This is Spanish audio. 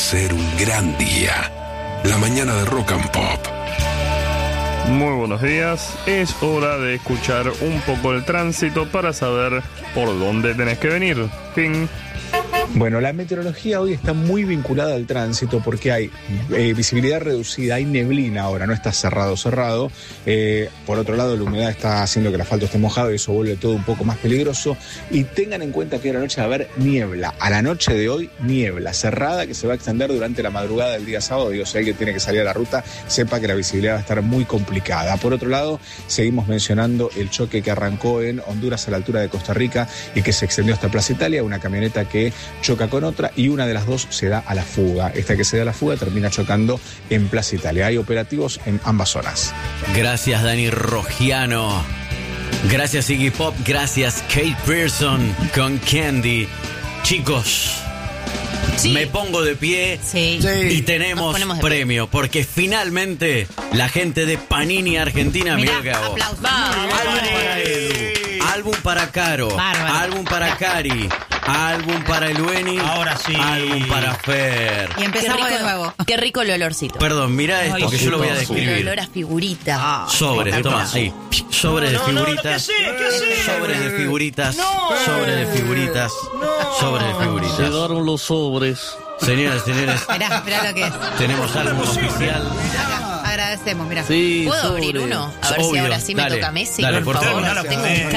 ser un gran día. La mañana de Rock and Pop. Muy buenos días, es hora de escuchar un poco el tránsito para saber por dónde tenés que venir. Fin. Bueno, la meteorología hoy está muy vinculada al tránsito porque hay visibilidad reducida, hay neblina ahora, no está cerrado. Por otro lado, la humedad está haciendo que el asfalto esté mojado y eso vuelve todo un poco más peligroso. Y tengan en cuenta que a la noche va a haber niebla. A la noche de hoy, niebla cerrada que se va a extender durante la madrugada del día sábado. Digo, si alguien tiene que salir a la ruta, sepa que la visibilidad va a estar muy complicada. Por otro lado, seguimos mencionando el choque que arrancó en Honduras a la altura de Costa Rica y que se extendió hasta Plaza Italia, una camioneta que choca con otra y una de las dos se da a la fuga. Esta que se da a la fuga termina chocando en Plaza Italia. Hay operativos en ambas zonas. Gracias, Dani Rogiano. Gracias, Iggy Pop. Gracias, Kate Pearson con Candy. Chicos, sí, me pongo de pie, sí, y tenemos premio, porque finalmente la gente de Panini Argentina, mirá que hago. Aplausos. Álbum para Edu, álbum para Caro, álbum para Cari, álbum para Elueni, ahora sí, álbum para Fer. Y empezamos de nuevo. Qué rico el olorcito. Perdón, mira esto, ay, que yo lo voy a El describir. olor a figurita. Sobres, toma, ahí. Sobres de figuritas. Sobres de figuritas. Sobres de figuritas. Sobres de figuritas. Llegaron los sobres. Señoras y señores, Mirá lo que es. tenemos álbum oficial. Agradecemos, mirá. Sí, ¿Puedo sobres. abrir uno? A ver si Obvio, ahora sí dale, me toca Messi, dale, por por favor. favor. Tengo un